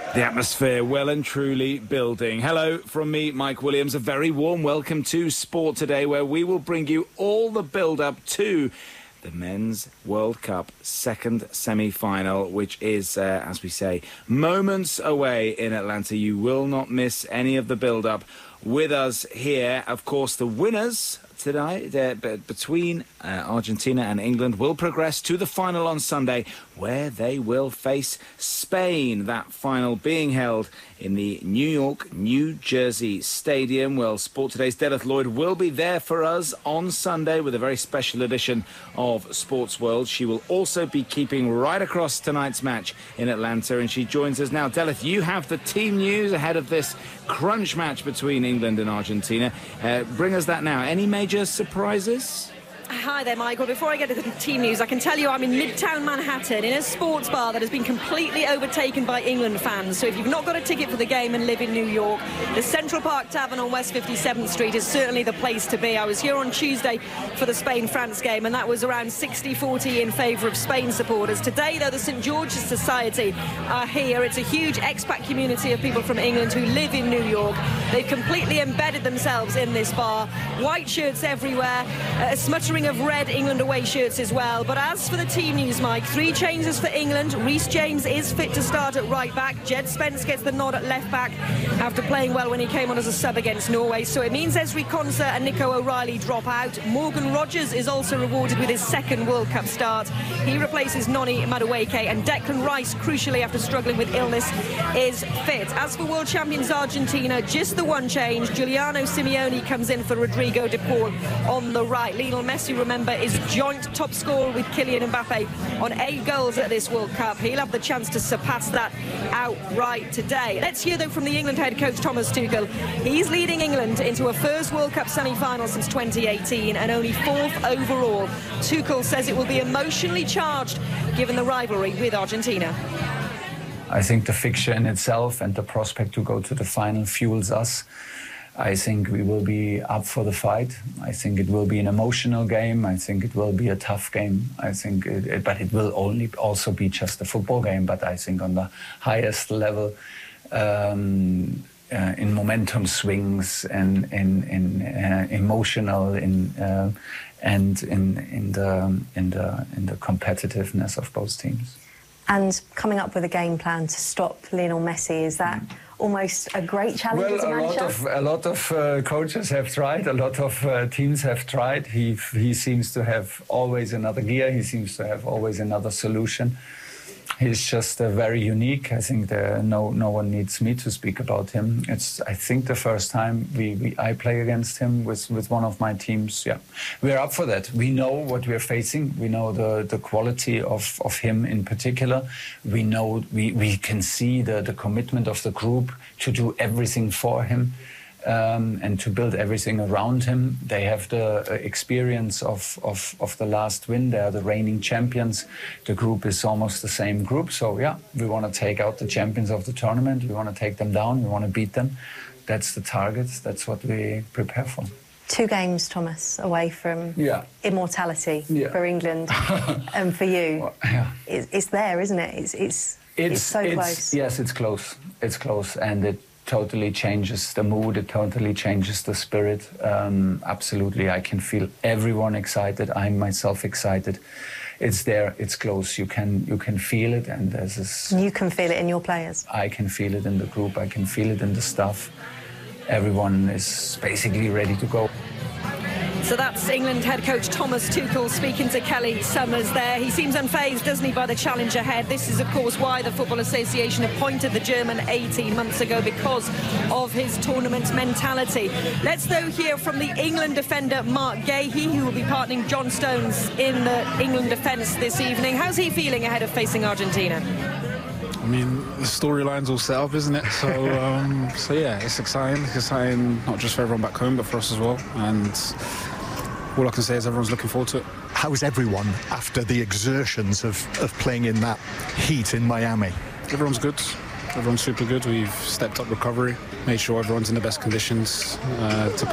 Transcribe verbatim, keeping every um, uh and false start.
The atmosphere well and truly building. Hello from me, Mike Williams. A very warm welcome to Sport Today, where we will bring you all the build-up to the Men's World Cup second semi-final, which is, uh, as we say, moments away in Atlanta. You will not miss any of the build-up with us here. Of course, the winners tonight uh, between uh, Argentina and England will progress to the final on Sunday, where they will face Spain. That final being held in the New York, New Jersey Stadium. Well, Sport Today's Delith Lloyd will be there for us on Sunday with a very special edition of Sports World. She will also be keeping right across tonight's match in Atlanta, and she joins us now. Delith, you have the team news ahead of this crunch match between England and Argentina. Uh, bring us that now. Any major surprises? Hi there, Michael. Before I get to the team news, I can tell you I'm in Midtown Manhattan in a sports bar that has been completely overtaken by England fans. So if you've not got a ticket for the game and live in New York, the Central Park Tavern on West fifty-seventh Street is certainly the place to be. I was here on Tuesday for the Spain-France game, and that was around sixty forty in favour of Spain supporters. Today, though, the Saint George's Society are here. It's a huge expat community of people from England who live in New York. They've completely embedded themselves in this bar. White shirts everywhere, a smuttering of red England away shirts as well. But as for the team news, Mike, three changes for England. Reece James is fit to start at right back. Jed Spence gets the nod at left back after playing well when he came on as a sub against Norway. So it means Ezri Konsa and Nico O'Reilly drop out. Morgan Rogers is also rewarded with his second World Cup start. He replaces Noni Madueke, and Declan Rice, crucially after struggling with illness, is fit. As for world champions Argentina, just the one change. Giuliano Simeone comes in for Rodrigo de Paul on the right. Lionel Messi, remember, is joint top scorer with Kylian Mbappe on eight goals at this World Cup. He'll have the chance to surpass that outright today. Let's hear, though, from the England head coach Thomas Tuchel. He's leading England into a first World Cup semi-final since twenty eighteen and only fourth overall. Tuchel says it will be emotionally charged given the rivalry with Argentina. I think the fixture in itself and the prospect to go to the final fuels us. I think we will be up for the fight. I think it will be an emotional game. I think it will be a tough game. I think, it, it, but it will only also be just a football game. But I think on the highest level, um, uh, in momentum swings and in, in uh, emotional, in uh, and in in the in the in the competitiveness of both teams. And coming up with a game plan to stop Lionel Messi, is that mm. almost a great challenge well, as a manager? Lot of, a lot of uh, coaches have tried, a lot of uh, teams have tried. He, he seems to have always another gear, he seems to have always another solution. He's just uh, very unique. I think there, no no one needs me to speak about him. It's, I think, the first time we, we I play against him with, with one of my teams. Yeah, we're up for that. We know what we're facing. We know the, the quality of, of him in particular. We know we, we can see the, the commitment of the group to do everything for him. Um, and to build everything around him. They have the experience of, of, of the last win. They are the reigning champions. The group is almost the same group. So, yeah, we want to take out the champions of the tournament. We want to take them down. We want to beat them. That's the target. That's what we prepare for. Two games, Thomas, away from yeah. immortality yeah. for England and for you. Well, yeah. it's, it's there, isn't it? It's, it's, it's, it's so it's, close. Yes, it's close. It's close. And it totally changes the mood, it totally changes the spirit. Um, absolutely, I can feel everyone excited. I'm myself excited. It's there, it's close. You can you can feel it, and there's this. You can feel it in your players. I can feel it in the group. I can feel it in the staff. Everyone is basically ready to go. So that's England head coach Thomas Tuchel speaking to Kelly Summers there. He seems unfazed, doesn't he, by the challenge ahead. This is, of course, why the Football Association appointed the German eighteen months ago, because of his tournament mentality. Let's, though, hear from the England defender Mark Gahey, who will be partnering John Stones in the England defence this evening. How's he feeling ahead of facing Argentina? I mean, the storyline's all set up, isn't it? So, um, so yeah, it's exciting. It's exciting not just for everyone back home, but for us as well. And all I can say is everyone's looking forward to it. How's everyone after the exertions of, of playing in that heat in Miami? Everyone's good. Everyone's super good. We've stepped up recovery, made sure everyone's in the best conditions uh, to